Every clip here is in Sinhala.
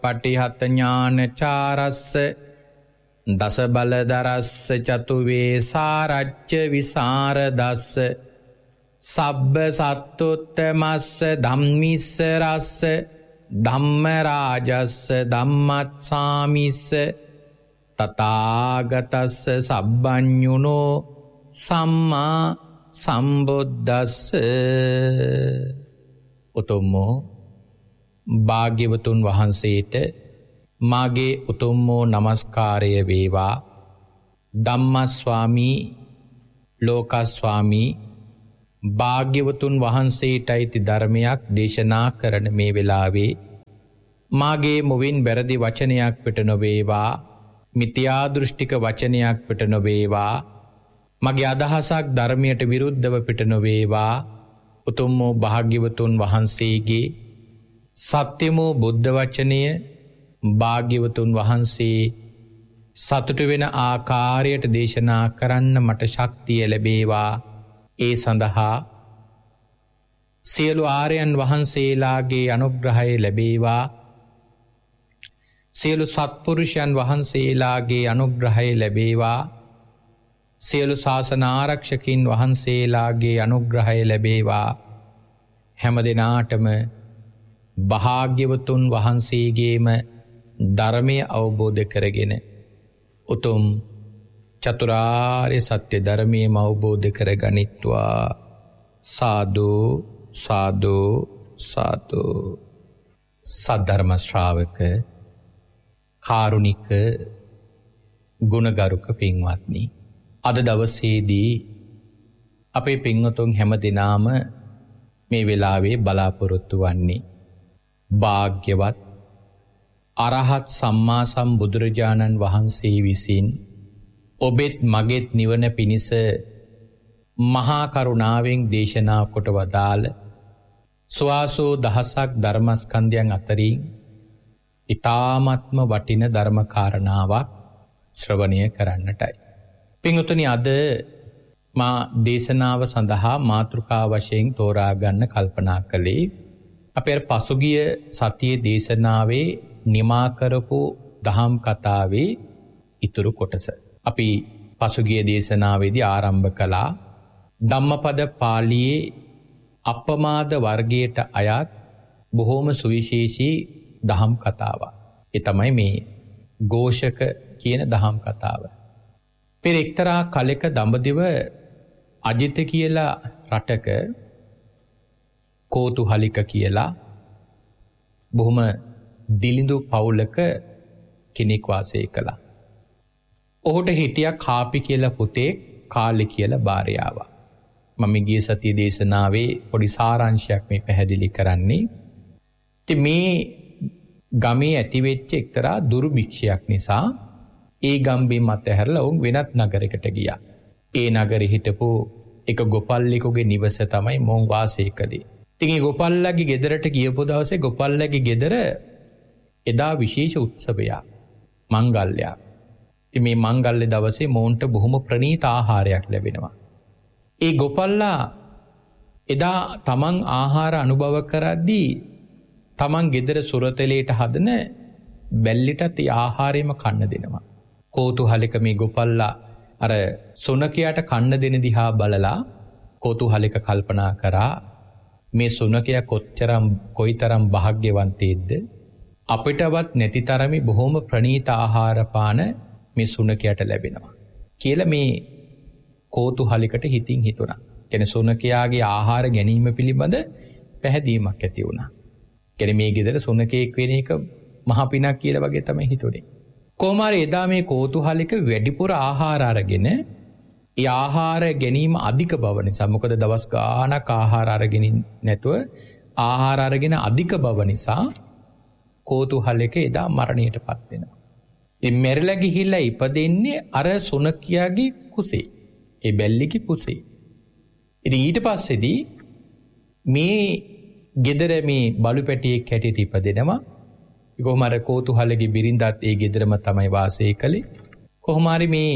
පටිහත ඥානචාරස්ස දස බලදරස්ස චතුවේ සාරච්ච විසරදස්ස සබ්බ සත්තුත්තමස්ස ධම්මිස්ස රස්ස ධම්ම රාජස්ස ධම්මත්සාමිස්ස තථාගතස්ස සබ්බඤුනෝ සම්මා සම්බුද්දස්ස. උතුම්මෝ භාග්‍යවතුන් වහන්සේට මාගේ උතුම්මෝ නමස්කාරය වේවා. ධම්මස්වාමී ලෝකස්වාමී භාග්‍යවතුන් වහන්සේටයි ති ධර්මයක් දේශනා කරන මේ වෙලාවේ මාගේ මුවින් වැරදි වචනයක් පිට නොවේවා, මිත්‍යා දෘෂ්ටික වචනයක් පිට නොවේවා, මගේ අදහසක් ධර්මයට විරුද්ධව පිට නොවේවා. උතුම් වූ භාග්‍යවතුන් වහන්සේගේ සත්‍යමෝ බුද්ධ වචනය භාග්‍යවතුන් වහන්සේ සතුටු වෙන ආකාරයට දේශනා කරන්න මට ශක්තිය ලැබේවා. ඒ සඳහා සියලු ආර්යයන් වහන්සේලාගේ අනුග්‍රහය ලැබේවා. සියලු සත්පුරුෂයන් වහන්සේලාගේ අනුග්‍රහය ලැබේවා. සියලු ශාසන ආරක්ෂකින් වහන්සේලාගේ අනුග්‍රහය ලැබේවා. හැම දිනාටම භාග්‍යවතුන් වහන්සේගේම ධර්මය අවබෝධ කරගෙන උතුම් චතුරාර්ය සත්‍ය ධර්මයම අවබෝධ කරගනිත්වා. සාදු සාදු සාදු. සද්ධර්ම ශ්‍රාවක කාරුණික ගුණගරුක පින්වත්නි, අද දවසේදී අපේ පින්වතුන් හැම දිනාම මේ වෙලාවේ බලාපොරොත්තු වන්නේ භාග්‍යවත් අරහත් සම්මා සම්බුදුරජාණන් වහන්සේ විසින් ඔබෙත් මගෙත් නිවන පිණිස මහා කරුණාවෙන් දේශනා කොට වදාළ සුවාසෝ දහසක් ධර්මස්කන්ධයන් අතරින් ඊ타ත්ම වටින ධර්ම කාරණාවක් ශ්‍රවණය කරන්නටයි. පින්වතුනි, අද මා දේශනාව සඳහා මාතෘකා වශයෙන් තෝරා ගන්න කල්පනා කළේ අපේ පසුගිය සතියේ දේශනාවේ නිමා කරපු දහම් කතාවේ ඉතුරු කොටස. අපි පසුගිය දේශනාවේදී ආරම්භ කළා ධම්මපද පාළියේ අප්පමාද වර්ගයට අයත් බොහෝම සුවිශේෂී දහම් කතාවක්. ඒ තමයි මේ ഘോഷක කියන දහම් කතාව. පෙර එක්තරා කලෙක දඹදිව අජිත කියලා රටක කෝතුහලික කියලා බොහොම දිලිඳු පවුලක කෙනෙක් වාසය කළා. ඔහුට හිටියා කාපි කියලා පුතේ, කාලි කියලා භාර්යාවක්. මම ගිය සතියේ දේශනාවේ පොඩි සාරාංශයක් මේ පැහැදිලි කරන්නේ. ඉතින් මේ ගමේ ඇතිවෙච්ච එක්තරා දුර්භික්ෂයක් නිසා ඒ ගම්බිම් අතහැරලා ඔවුන් වෙනත් නගරයකට ගියා. ඒ නගරෙ හිටපු එක ගොපල්ලෙකුගේ නිවස තමයි මොවුන් වාසය කළේ. ඉතින් ඒ ගොපල්ලාගේ ගෙදරට ගියපු දවසේ ගොපල්ලාගේ ගෙදර එදා විශේෂ උත්සවයක්, මංගල්‍යයක්. ඉතින් මේ මංගල්‍ය දවසේ මොවුන්ට බොහොම ප්‍රණීත ආහාරයක් ලැබෙනවා. ඒ ගොපල්ලා එදා තමන් ආහාර අනුභව කරද්දී තමන් ගෙදර සුරතලයට හදන බැල්ලිටත් ඒ ආහාරයම කන්න දෙනවා. කෝතුහලික මේ ගොපල්ලා අර සුනකයාට කන්න දෙන දිහා බලලා කෝතුහලික කල්පනා කරා, මේ සුනකයා කොයිතරම් භාග්‍යවන්තයෙක්ද, අපිටවත් නැති තරමේ බොහොම ප්‍රණීත ආහාර පාන මේ සුනකයාට ලැබෙනවා කියලා මේ කෝතුහලිකට හිතින් හිතුණා. කියන්නේ සුනකයාගේ ආහාර ගැනීම පිළිබඳ පැහැදීමක් ඇති වුණා. කියන්නේ මේ ගෙදර සුනකයෙක් වෙන එක මහ පිනක් කියලා වගේ තමයි හිතුනේ. කොහොම හරි එදා මේ කෝතුහලික වැඩිපුර ආහාර අරගෙන ඒ ආහාර ගැනීම අධික බව නිසා, මොකද දවස් ගාණක් ආහාර අරගෙන නැතුව ආහාර අරගෙන අධික බව නිසා කෝතුහලික එදා මරණයටපත් වෙනවා. ඒ මෙරළ ගිහිල්ලා ඉපදෙන්නේ අර සුනකියාගේ කුසේ, ඒ බැල්ලිගේ කුසේ. ඉතින් ඊට පස්සේදී මේ ගෙදර මේ බලු පැටියෙක් හැටියට ඉපදෙනවා. කොහොම හරි කෝතුහලගේ බිරිඳත් ඒ ගෙදරම තමයි වාසය කළේ. කොහොම හරි මේ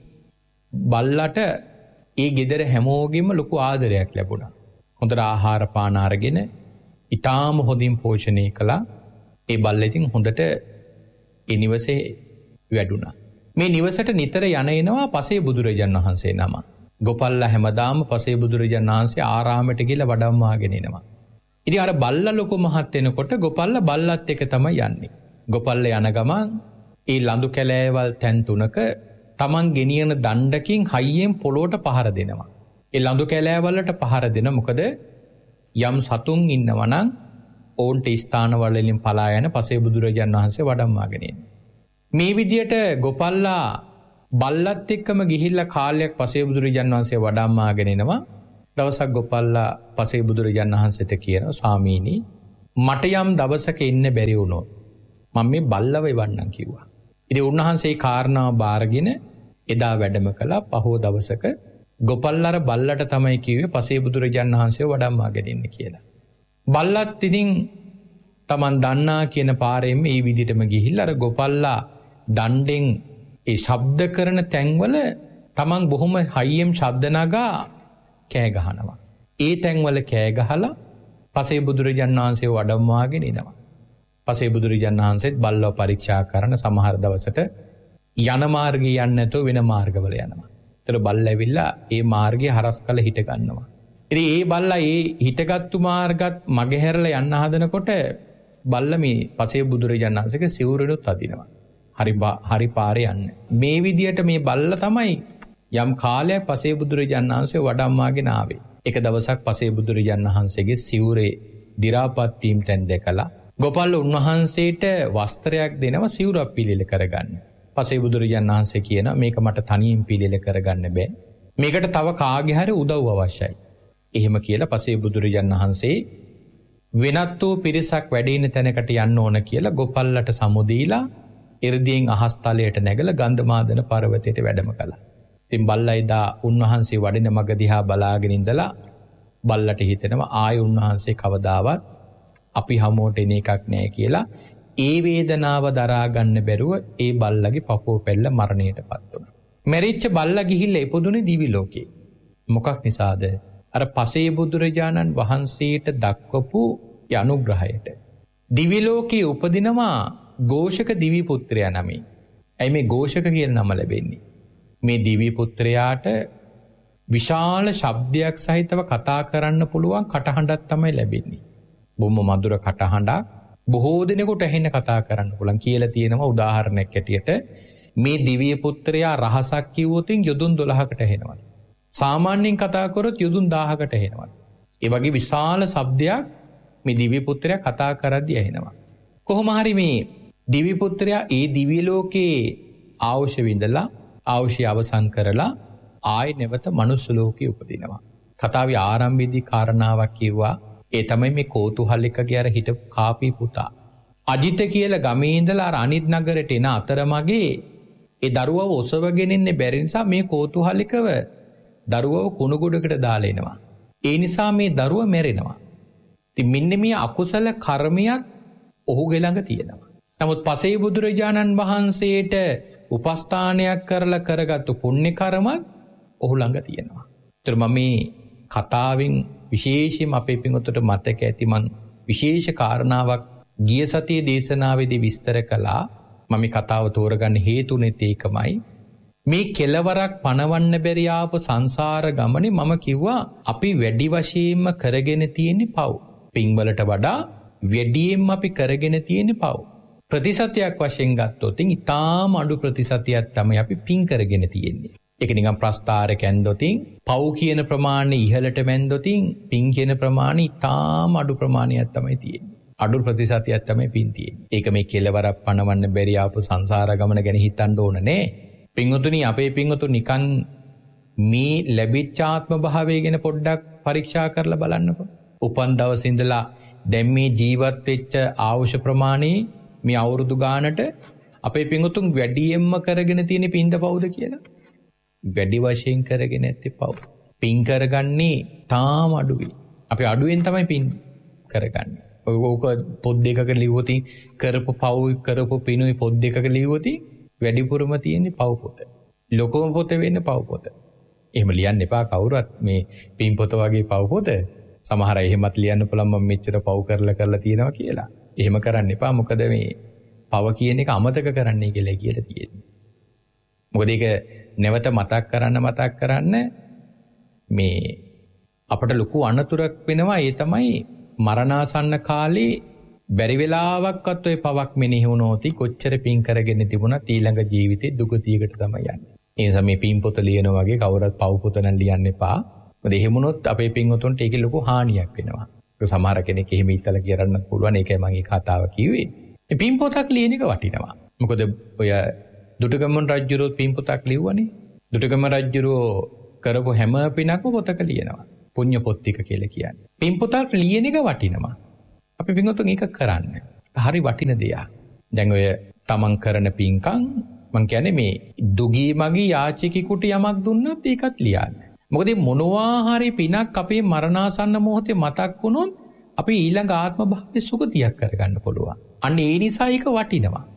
බල්ලට ඒ ගෙදර හැමෝගෙම ලොකු ආදරයක් ලැබුණා. හොඳට ආහාර පාන අරගෙන ඊටාම හොඳින් පෝෂණය කළා. ඒ බල්ලා ඉතින් හොඳට ඒ නිවසේ වැඩුණා. මේ නිවසට නිතර යන එනවා පසේ බුදුරජාණන් වහන්සේ නම. ගොපල්ලා හැමදාම පසේ බුදුරජාණන් වහන්සේ ආරාමයට ගිහලා වඩම්මාගෙන එනවා. ඉතින් අර බල්ලා ලොකු මහත් වෙනකොට ගොපල්ලා බල්ලත් එක තමයි යන්නේ. ගොපල්ලා යන ගමන් ඒ ලඳු කැලෑවල් තැන් තුනක තමන් ගෙනියන දණ්ඩකින් හයියෙන් පොළොවට පහර දෙනවා. ඒ ලඳු කැලෑවලට පහර දෙන මොකද යම් සතුන් ඉන්නවා නම් ඔවුන්ට ස්ථානවල වලින් පලා යන පසේ බුදුරජාණන් වහන්සේ වඩම්මාගෙන එන්නේ. මේ විදියට ගොපල්ලා බල්ලත් එක්කම ගිහිල්ලා කාලයක් පසේ බුදුරජාණන් වහන්සේ වඩම්මාගෙන එනවා. දවසක් ගොපල්ලා පසේ බුදුරජාණන් වහන්සේට කියනවා ස්වාමීනි මට යම් දවසක ඉන්න බැරි වුණොත් මම මේ බල්ලව එවන්නම් කිව්වා. ඉතින් උන්වහන්සේ කාරණාව බාරගෙන එදා වැඩම කළා. පහෝ දවසක ගොපල්ලාර බල්ලට තමයි කිව්වේ පසේ බුදුරජාණන් වහන්සේ වඩම්මාගෙන ඉන්න කියලා. බල්ලත් ඉතින් තමන් දන්නා කියන පාරෙම මේ විදිහටම ගිහිල්ලා අර ගොපල්ලා දණ්ඩෙන් ඒ ශබ්ද කරන තැන්වල තමන් බොහොම හයියෙන් ශබ්ද නගා කෑ ගහනවා. ඒ තැන්වල කෑ ගහලා පසේ බුදුරජාණන් වහන්සේ වඩම්මාගෙන එනවා. පසේ බුදුරජාණන් වහන්සේත් බල්ලව පරීක්ෂා කරන සමහර දවසට යන මාර්ගය යන්නේ නැතුව වෙන මාර්ගවල යනවා. ඒතර බල්ල ඇවිල්ලා ඒ මාර්ගය හරස් කළ හිට ගන්නවා. ඉතින් ඒ බල්ලා ඒ හිටගත්තු මාර්ගත් මගහැරලා යන්න හදනකොට බල්ල මේ පසේ බුදුරජාණන් වහන්සේගේ සිවුරෙනුත් අදිනවා. හරි පාරේ යන්නේ. මේ විදියට මේ බල්ල තමයි යම් කාලයක් පසේ බුදුරජාණන් වහන්සේ වඩම්මාගෙන ආවේ. එක දවසක් පසේ බුදුරජාණන් වහන්සේගේ සිවුරේ දි รา පත් වීම තැන් දැකලා ගෝපල්ල උන්වහන්සේට වස්ත්‍රයක් දෙනවා සිවුරක් පිළිල කරගන්න. පසේ බුදුරජාණන් වහන්සේ කියනවා මේක මට තනියෙන් පිළිල කරගන්න බෑ. මේකට තව කාගේ හරි උදව් අවශ්‍යයි. එහෙම කියලා පසේ බුදුරජාණන් වහන්සේ වෙනත් වූ පිරිසක් වැඩ ඉන තැනකට යන්න ඕන කියලා ගෝපල්ලට සමුදීලා ඉර්ධියෙන් අහස්තලයට නැගලා ගන්ධමාදන පර්වතයට වැඩම කළා. ඉතින් බල්ලා එදා උන්වහන්සේ වඩින මග දිහා බලාගෙන ඉඳලා බල්ලට හිතෙනවා ආයි උන්වහන්සේ කවදාවත් අපි හමුවට එන එකක් නෑ කියලා. ඒ වේදනාව දරා ගන්න බැරුව ඒ බල්ලගේ පපුව පැල්ල මරණයටපත් වුණා. මැරිච්ච බල්ලා ගිහිල්ලා ඉපදුනේ දිවි ලෝකේ. මොකක් නිසාද? අර පසේ බුදුරජාණන් වහන්සේට දක්වපු අනුග්‍රහයට. දිවි ලෝකේ උපදිනවා ഘോഷක දිවි පුත්‍රයා නමයි. ඇයි මේ ഘോഷක කියන නම ලැබෙන්නේ? මේ දිවි පුත්‍රයාට විශාල ශබ්දයක් සහිතව කතා කරන්න පුළුවන් කටහඬක් තමයි ලැබෙන්නේ. බොහොම මధుර කටහඬක් බොහෝ දිනෙකට ඇහෙන්න කතා කරන්න පුළුවන් කියලා තියෙනවා. උදාහරණයක් ඇටියට මේ දිව්‍ය පුත්‍රයා රහසක් කිව්වොත් යොදුන් 12කට ඇහෙනවා. සාමාන්‍යයෙන් කතා කරොත් යොදුන් 1000කට ඇහෙනවා. ඒ වගේ විශාල ශබ්දයක් මේ දිව්‍ය පුත්‍රයා කතා කරද්දී ඇහෙනවා. කොහොම හරි මේ දිව්‍ය පුත්‍රයා ඒ දිව්‍ය ලෝකේ ආවශ්‍ය විඳලා ආවශ්‍ය අවසන් කරලා ආයෙ නැවත මනුස්ස ලෝකේ උපදිනවා. කතාවේ ආරම්භයේදී කාරණාවක් කිව්වා. ඒ තමයි මේ කෝතුහලිකගේ අර හිටපු කාපී පුතා. අජිත කියලා ගමේ ඉඳලා අර අනිත් නගරයට එන අතරමගේ ඒ දරුවව ඔසවගෙන ඉන්නේ බැරි නිසා මේ කෝතුහලිකව දරුවව කුණු ගොඩකට දාලා එනවා. ඒ නිසා මේ දරුවා මැරෙනවා. ඉතින් මෙන්න මේ අකුසල කර්මයක් ඔහුගේ ළඟ තියෙනවා. නමුත් පසේ බුදුරජාණන් වහන්සේට උපස්ථානයක් කරලා කරගත්තු පුණ්‍ය කර්මත් ඔහු ළඟ තියෙනවා. ඒතර මම මේ කතාවෙන් විශේෂයෙන්ම අපේ පින්වතුන්ට මතක ඇති මං විශේෂ කාරණාවක් ගිය සතියේ දේශනාවේදී විස්තර කළා. මම මේ කතාව තෝරගන්න හේතුනෙත් ඒකමයි. මේ කෙලවරක් පණවන්න බැරි ආපු සංසාර ගමනේ මම කිව්වා අපි වැඩි වශයෙන්ම කරගෙන තියෙන්නේ පව්. පින්වලට වඩා වැඩියෙන්ම අපි කරගෙන තියෙන්නේ පව්. ප්‍රතිශතයක් වශයෙන් ගත්තොත් ඉතාම අඩු ප්‍රතිශතයක් තමයි අපි පින් කරගෙන තියෙන්නේ. ඒක නිකන් ප්‍රස්ථාරක ඇන්දොතින් පව් කියන ප්‍රමාණය ඉහළට වැන්දොතින් පින් කියන ප්‍රමාණය ඉතාම අඩු ප්‍රමාණයක් තමයි තියෙන්නේ. අඩු ප්‍රතිශතයක් තමයි පින් තියෙන්නේ. ඒක මේ කෙලවරක් පණවන්න බැරි ආපු සංසාර ගමන ගැන හිතන්න ඕන නේ. පින්වතුනි අපේ පින්වතුන් නිකන් මේ ලැබිච්ච ආත්ම භාවය ගැන පොඩ්ඩක් පරීක්ෂා කරලා බලන්නකෝ. උපන් දවසේ ඉඳලා දැන් මේ ජීවත් වෙච්ච ආයුෂ ප්‍රමාණය මේ අවුරුදු ගානට අපේ පින්වතුන් වැඩියෙන්ම කරගෙන තියෙන පින්ද පවුද කියලා? වැඩි වශයෙන් කරගෙන නැත්තේ පව්. පින් කරගන්නේ තාම අඩුයි. අපි අඩුවෙන් තමයි පින් කරගන්නේ. ඕක පොත් දෙකක ලියුවොත් කරපු පව් කරපු පිනුයි පොත් දෙකක ලියුවොත් වැඩිපුරම තියෙන්නේ පව් පොත. ලොකම පොත වෙන්නේ පව් පොත. එහෙම ලියන්න එපා කවුරුත් මේ පින් පොත වගේ පව් පොත. සමහර අය එහෙමත් ලියන්න පුළුවන් මම මෙච්චර පව් කරලා තියෙනවා කියලා. එහෙම කරන්න එපා. මොකද මේ පව කියන එක අමතක කරන්නයි කියලා තියෙන්නේ. මොකද ඒක නැවත මතක් කරන්න මේ අපට ලොකු අනතුරක් වෙනවා. ඒ තමයි මරණාසන්න කාලේ බැරි වෙලාවක්වත් ඔය පවක් මෙනෙහි වුණොත් කොච්චර පින් කරගෙන තිබුණත් ඊළඟ ජීවිතේ දුගතියකට තමයි යන්නේ. ඒ නිසා මේ පින් පොත ලියනවා වගේ කවුරුත් පව් පොත නම් ලියන්න එපා. මොකද එහෙම වුණොත් අපේ පින්වතුන්ට ඒකේ ලොකු හානියක් වෙනවා. ඒක සමහර කෙනෙක් එහෙම ඉතල කියරන්නත් පුළුවන්. ඒකයි මම මේ කතාව කිව්වේ. මේ පින් පොතක් ලියන එක වටිනවා. මොකද ඔය දුටුගැමුණු රජුරෝ පින් පොතක් ලිව්වනේ. දුටුගැමුණු රජුරෝ කරපු හැම පිනක්ම පොතක ලියනවා. පුණ්‍ය පොත්තික කියලා කියන්නේ. පින් පොතක් ලියන එක වටිනවා. අපි පින්වතුන් ඒක කරන්න. හරි වටින දෙයක්. දැන් ඔය තමන් කරන පින්කම් මං කියන්නේ මේ දුගී මගී යාචකෙකුට යමක් දුන්නත් ඒකත් ලියන්න. මොකද මොනවා හරි පිනක් අපේ මරණාසන්න මොහොතේ මතක් වුණොත් අපි ඊළඟ ආත්ම භාවයේ සුගතියක් කරගන්න පුළුවන්. අන්න ඒ නිසා ඒක වටිනවා.